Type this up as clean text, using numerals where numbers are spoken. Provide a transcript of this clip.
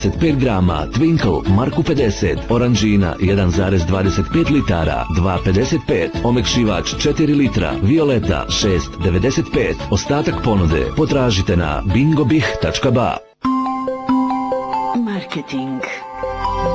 5 grama, Twinkle, Marku 50, Oranžina 1,25 litara, 2,55, omekšivač 4 litra, Violeta 6,95, ostatak ponude potražite na bingobih.ba. Marketing.